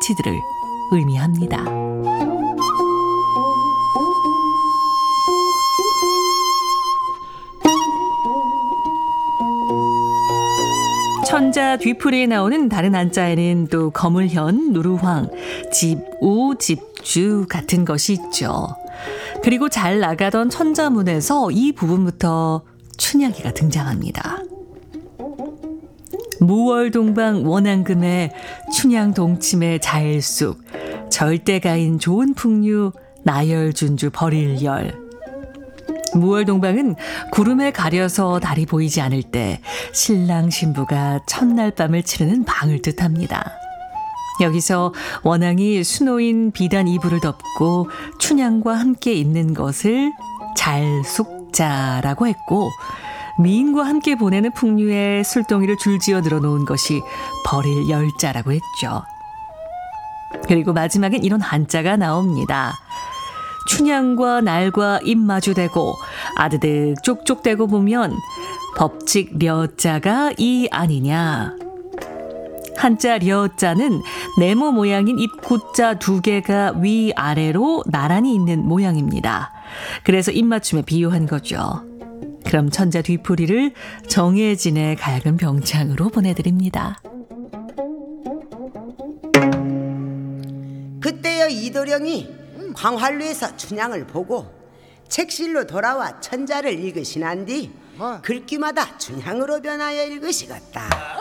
성취들을 의미합니다. 천자 뒤풀이에 나오는 다른 한자에는 또 거물현, 누루황, 집우, 집주 같은 것이 있죠. 그리고 잘 나가던 천자문에서 이 부분부터 춘향기가 등장합니다. 무월동방 원앙금에 춘향동침의 자일숙, 절대가인 좋은 풍류, 나열준주 버릴열. 무월동방은 구름에 가려서 달이 보이지 않을 때 신랑 신부가 첫날 밤을 치르는 방을 뜻합니다. 여기서 원앙이 수노인 비단 이불을 덮고 춘향과 함께 있는 것을 잘숙자라고 했고, 미인과 함께 보내는 풍류에 술동이를 줄지어 늘어놓은 것이 버릴 열자라고 했죠. 그리고 마지막엔 이런 한자가 나옵니다. 춘향과 날과 입 마주대고 아드득 쪽쪽대고 보면 법칙 려자가 이 아니냐. 한자 려자는 네모 모양인 입 구자 두 개가 위아래로 나란히 있는 모양입니다. 그래서 입맞춤에 비유한 거죠. 그럼 천자 뒤풀이를 정혜진의 갈근 병창으로 보내드립니다. 그때여 이도령이 광활루에서 춘향을 보고 책실로 돌아와 천자를 읽으시난 뒤 글귀마다 춘향으로 변하여 읽으시겠다.